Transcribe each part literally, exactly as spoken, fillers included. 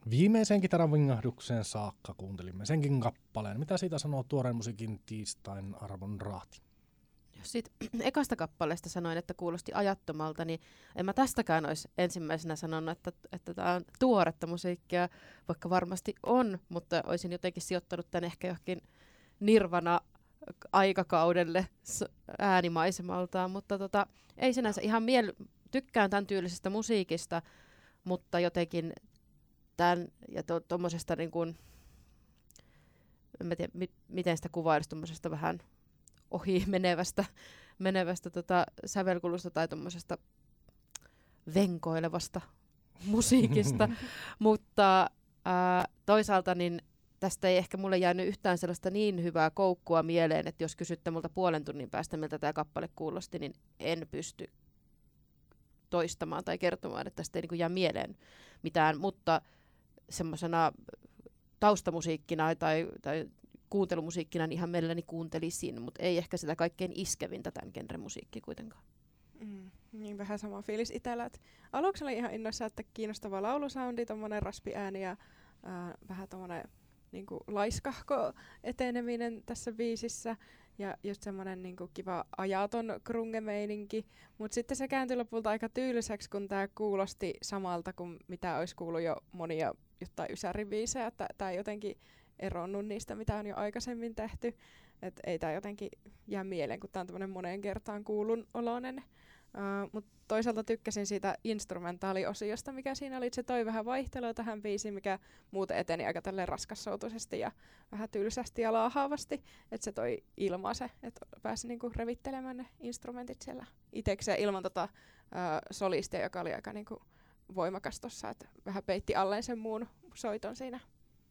viimeiseen kitaran vingahdukseen saakka kuuntelimme senkin kappaleen. Mitä siitä sanoo tuoreen musiikin tiistain Arvon Raati? Jos siitä ekasta kappaleesta sanoin, että kuulosti ajattomalta, niin en mä tästäkään olisi ensimmäisenä sanonut, että, että tämä on tuoretta musiikkia, vaikka varmasti on, mutta olisin jotenkin sijoittanut tämän ehkä johonkin Nirvana aikakaudelle äänimaisemaltaan, mutta tota, ei sinänsä ihan miel- tykkään tämän tyylisestä musiikista, mutta jotenkin tämän ja tuommoisesta to, niin kuin, en mä tiedä, mi- miten sitä kuvailisi, tuommoisesta vähän ohi menevästä, menevästä tota, sävelkulusta tai tuommoisesta venkoilevasta musiikista, mutta ää, toisaalta niin tästä ei ehkä mulle jäänyt yhtään sellaista niin hyvää koukkua mieleen, että jos kysytte multa puolen tunnin päästä, miltä tämä kappale kuulosti, niin en pysty toistamaan tai kertomaan, että tästä ei niin kuin jää mieleen mitään, mutta semmoisena taustamusiikkina tai, tai kuuntelumusiikkina niin ihan mielelläni kuuntelisin, mutta ei ehkä sitä kaikkein iskevintä tämän genren musiikki kuitenkaan. Mm, niin vähän sama fiilis itsellä. Aluksi oli ihan innoissa, että kiinnostava laulusoundi, tommonen raspiääni ja äh, vähän tommonen niinku laiskahko eteneminen tässä biisissä ja just semmonen niinku kiva ajaton grunge-meininki, mut sitten se kääntyi lopulta aika tyyliseksi, kun tää kuulosti samalta kuin mitä olisi kuullut jo monia jotain ysäribiisejä, että tää jotenkin eronnut niistä, mitä on jo aikaisemmin tehty. Et ei tää jotenkin jää mieleen, kun tää on tämmönen moneen kertaan kuulun oloinen. Uh, Mutta toisaalta tykkäsin siitä instrumentaaliosiosta, mikä siinä oli. Se toi vähän vaihtelua tähän biisiin, mikä muuten eteni aika tälleen raskassoutuisesti ja vähän tylsästi ja laahaavasti. Että se toi ilmaa se, että pääsi niinku revittelemään ne instrumentit siellä itekseen ilman tota, uh, solistia, joka oli aika niinku voimakas tossa. Että vähän peitti alleen sen muun soiton siinä.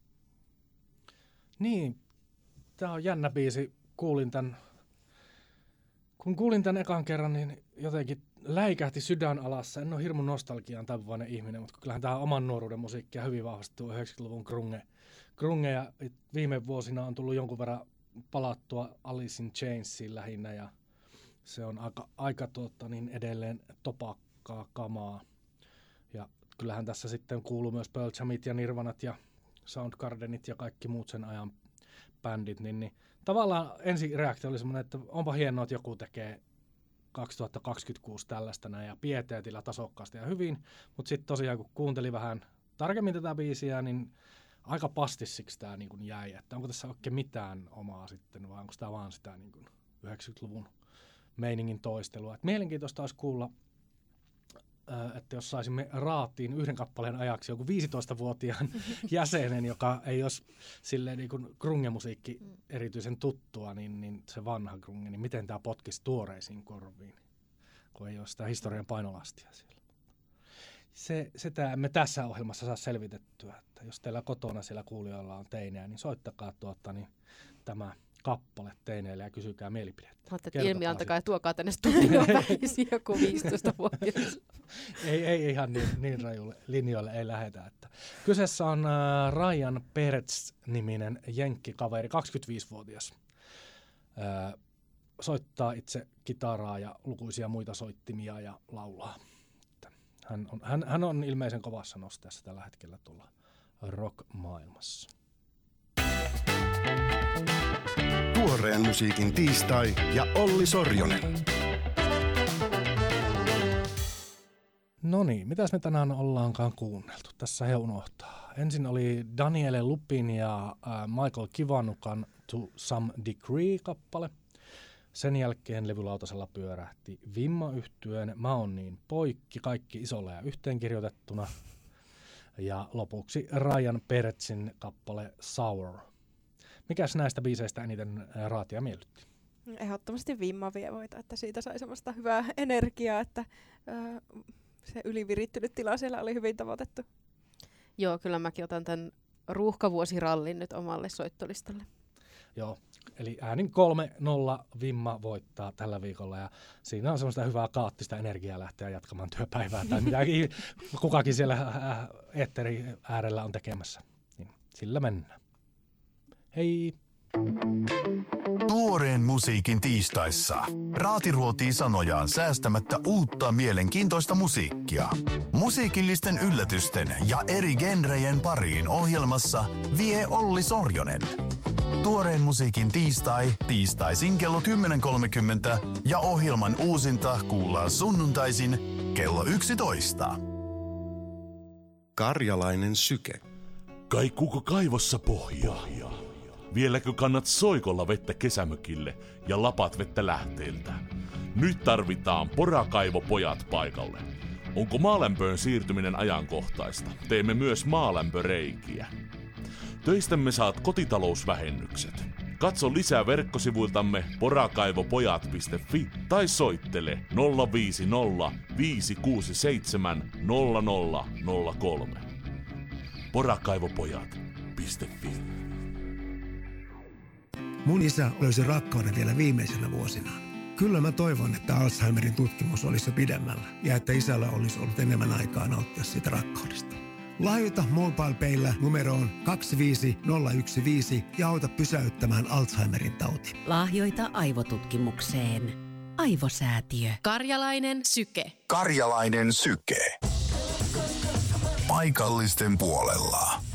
Niin, tää on jännä biisi. Kuulin tän, kun kuulin tän ekan kerran, niin jotenkin läikähti sydän alassa. En ole hirmu nostalgiaan taipuvainen ihminen, mutta kyllähän tää on oman nuoruuden musiikkia hyvin vahvasti tuo yhdeksänkymmentäluvun grunge. grunge ja viime vuosina on tullut jonkun verran palattua Alice in Chainsiin lähinnä ja se on aika, aika tuota, niin edelleen topakkaa kamaa. Ja kyllähän tässä sitten kuuluu myös Pearl Jamit ja Nirvanat ja Soundgardenit ja kaikki muut sen ajan bändit, niin, niin tavallaan ensireaktio oli semmoinen, että onpa hienoa, että joku tekee kaksituhattakaksikymmentäkuusi tällaista näin ja pieteetillä tasokkaasti ja hyvin, mutta sitten tosiaan kun kuuntelin vähän tarkemmin tätä biisiä, niin aika pastissiksi tämä niin kuin jäi, että onko tässä oikein mitään omaa sitten, vai onko tämä vaan sitä niin kuin yhdeksänkymmentäluvun meiningin toistelua. Et mielenkiintoista olisi kuulla, että jos saisimme Raatiin yhden kappaleen ajaksi joku viisitoistavuotiaan jäsenen, joka ei olisi silleen niin kuin grunge-musiikki erityisen tuttua, niin, niin se vanha grunge, niin miten tämä potkisi tuoreisiin korviin, kun ei ole sitä historian painolastia siellä. Se, sitä emme tässä ohjelmassa saa selvitettyä, että jos teillä kotona siellä kuulijoilla on teinejä, niin soittakaa tuota, niin tämä kappale teineille ja kysykää mielipidettä. Mutta ilmiantakaa ja tuokaa tänne studioon vähisi joku viisitoistavuotias. ei, ei ihan niin, niin rajulle linjoille ei lähetä. Että. Kyseessä on äh, Ryan Peretz-niminen jenkkikaveri, kaksikymmentäviisivuotias. Äh, soittaa itse kitaraa ja lukuisia muita soittimia ja laulaa. Että hän, on, hän, hän on ilmeisen kovassa nosteessa tällä hetkellä tuolla rock-maailmassa. Tuoreen musiikin tiistai ja Olli Sorjonen. No niin, mitäs me tänään ollaankaan kuunneltu? Tässä he unohtaa. Ensin oli Daniele Lupin ja äh, Michael Kivanukan To Some Degree-kappale. Sen jälkeen levylautasella pyörähti Vimma-yhtyeen Mä oon niin poikki, kaikki isolla ja yhteenkirjoitettuna. Ja lopuksi Ryan Peretzin kappale Sour. Mikäs näistä biiseistä eniten Raatia miellytti? Ehdottomasti Vimma-vievoita, että siitä sai semmoista hyvää energiaa, että ää, se ylivirittynyt tila siellä oli hyvin tavoitettu. Joo, kyllä mäkin otan tämän ruuhkavuosirallin nyt omalle soittolistalle. Joo, eli äänin kolme nolla Vimma voittaa tällä viikolla ja siinä on semmoista hyvää kaattista energiaa lähteä jatkamaan työpäivää tai mitä kukakin siellä eetteri äärellä on tekemässä. Niin sillä mennään. Hei! Tuoreen musiikin tiistaissa. Raati ruotii sanojaan säästämättä uutta mielenkiintoista musiikkia. Musiikillisten yllätysten ja eri genrejen pariin ohjelmassa vie Olli Sorjonen. Tuoreen musiikin tiistai, tiistaisin kello kymmenen kolmekymmentä ja ohjelman uusinta kuullaan sunnuntaisin kello yksitoista. Karjalainen syke. Kaikuuko kaivossa pohjaa? Vieläkö kannat soikolla vettä kesämökille ja lapat vettä lähteeltä? Nyt tarvitaan porakaivopojat paikalle. Onko maalämpöön siirtyminen ajankohtaista? Teemme myös maalämpöreikiä. Töistämme saat kotitalousvähennykset. Katso lisää verkkosivuiltamme porakaivopojat piste fi tai soittele nolla viisi nolla viisi kuusi seitsemän nolla nolla nolla kolme. porakaivopojat piste fi. Mun isä löysi rakkauden vielä viimeisenä vuosinaan. Kyllä mä toivon, että Alzheimerin tutkimus olisi jo pidemmällä ja että isällä olisi ollut enemmän aikaa nauttia siitä rakkaudesta. Lahjoita MobilePayllä numeroon kaksi viisi nolla yksi viisi ja auta pysäyttämään Alzheimerin tauti. Lahjoita aivotutkimukseen. Aivosäätiö. Karjalainen syke. Karjalainen syke. Paikallisten puolella.